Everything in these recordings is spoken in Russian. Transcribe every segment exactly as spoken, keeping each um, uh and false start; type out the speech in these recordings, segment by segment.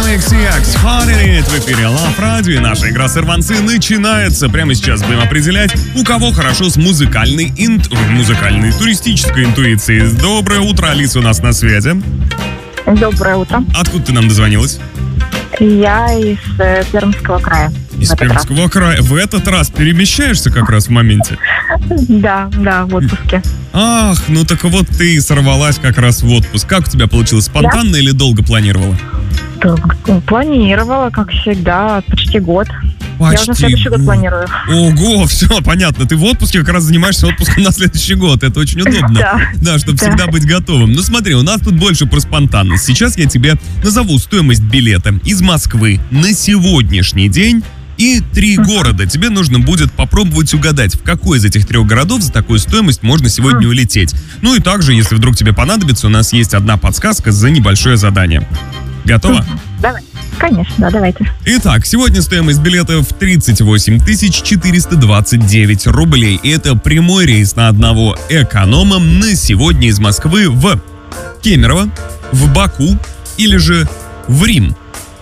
икс ти экс Holiday в эфире Love Radio, и наша игра «Сорванцы» начинается. Прямо сейчас будем определять, у кого хорошо с музыкальной, инт... музыкальной туристической интуицией. Доброе утро, Алиса у нас на связи. Доброе утро. Откуда ты нам дозвонилась? Я из э, Пермского края. Из Пермского края. В этот раз перемещаешься как раз в моменте? Да, да, в отпуске. Ах, ну так вот ты сорвалась как раз в отпуск. Как у тебя получилось? Спонтанно да? или долго планировала? Долго. Планировала, как всегда, почти год. Почти Я уже на следующий год планирую. Ого, все, понятно. Ты в отпуске как раз занимаешься отпуском на следующий год. Это очень удобно. Да. Да, чтобы да. всегда быть готовым. Ну смотри, у нас тут больше про спонтанность. Сейчас я тебе назову стоимость билета из Москвы на сегодняшний день и три uh-huh. города. Тебе нужно будет попробовать угадать, в какой из этих трех городов за такую стоимость можно сегодня uh-huh. улететь. Ну и также, если вдруг тебе понадобится, у нас есть одна подсказка за небольшое задание. Готова? Uh-huh. Давай. Конечно, да, давайте. Итак, сегодня стоимость билетов тридцать восемь тысяч четыреста двадцать девять рублей. И это прямой рейс на одного эконома на сегодня из Москвы в Кемерово, в Баку или же в Рим.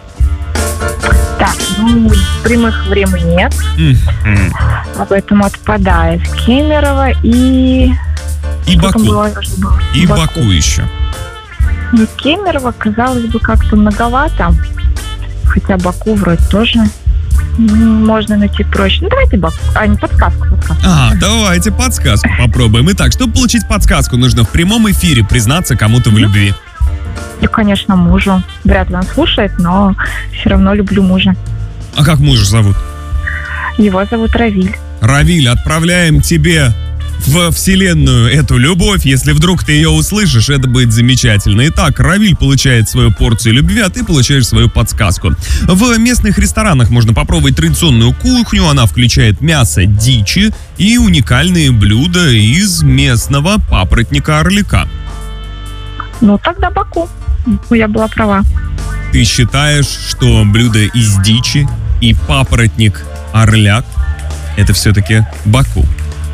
Так, ну, прямых времени нет. Mm-hmm. Поэтому отпадает Кемерово и... И Баку. Было? И Баку. Баку еще. Ну, Кемерово, казалось бы, как-то многовато. Хотя Баку вроде тоже можно найти проще. Ну, давайте Баку. А, не подсказку, подсказку. А, давайте подсказку попробуем. Итак, чтобы получить подсказку, нужно в прямом эфире признаться кому-то в любви. И, конечно, мужу. Вряд ли он слушает, но все равно люблю мужа. А как мужа зовут? Его зовут Равиль. Равиль, отправляем тебе в вселенную эту любовь. Если вдруг ты ее услышишь, это будет замечательно. Итак, Равиль получает свою порцию любви, а ты получаешь свою подсказку. В местных ресторанах можно попробовать традиционную кухню. Она включает мясо дичи и уникальные блюда из местного папоротника-орлика. Ну, тогда Баку. Я была права. Ты считаешь, что блюдо из дичи и папоротник-орляк — это все-таки Баку?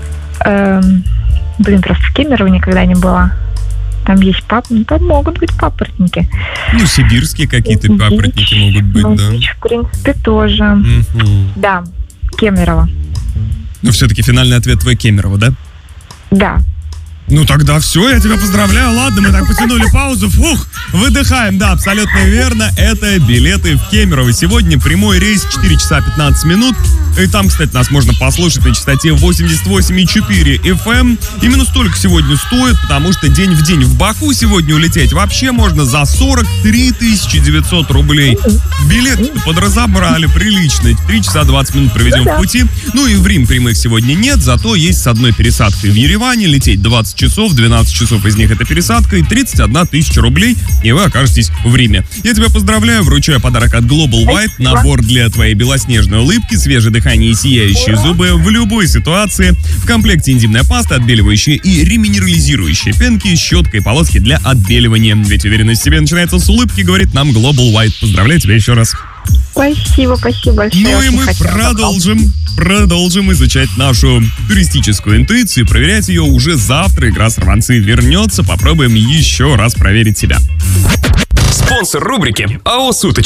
Эм, блин, просто в Кемерово никогда не была. Там есть пап... ну, там могут быть папоротники. Ну, сибирские какие-то дичь, папоротники могут быть, ну, да. Дичь, в принципе, тоже. Угу. Да, Кемерово. Ну, все-таки финальный ответ твой Кемерово, да? Да. Ну тогда все, я тебя поздравляю. Ладно, мы так потянули паузу. Фух, выдыхаем. Да, абсолютно верно. Это билеты в Кемерово. Сегодня прямой рейс четыре часа пятнадцать минут. И там, кстати, нас можно послушать на частоте восемьдесят восемь и четыре эф эм. Именно столько сегодня стоит, потому что день в день в Баку сегодня улететь вообще можно за сорок три тысячи девятьсот рублей. Билеты подразобрали прилично. три часа двадцать минут проведем в пути. Ну и в Рим прямых сегодня нет, зато есть с одной пересадкой в Ереване. Лететь двадцать часов, двенадцать часов из них это пересадка, и тридцать одна тысяча рублей, и вы окажетесь в Риме. Я тебя поздравляю, вручаю подарок от Global White, набор для твоей белоснежной улыбки, свежее дыхание и сияющие зубы в любой ситуации. В комплекте энзимная паста, отбеливающая и реминерализирующая пенки, щетка и полоски для отбеливания. Ведь уверенность в себе начинается с улыбки, говорит нам Global White. Поздравляю тебя еще раз. Спасибо, спасибо большое. Ну и мы продолжим, продолжим изучать нашу туристическую интуицию, проверять ее уже завтра. Игра «Сорванцы» вернется. Попробуем еще раз проверить себя. Спонсор рубрики АО «Суточки».